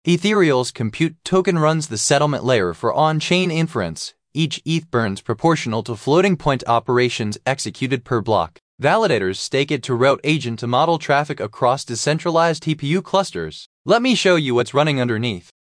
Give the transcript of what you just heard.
Ethereal's compute token runs the settlement layer for on-chain inference. Each ETH burns proportional to floating point operations executed per block. Validators stake it to route agent to model traffic across decentralized TPU clusters. Let me show you what's running underneath.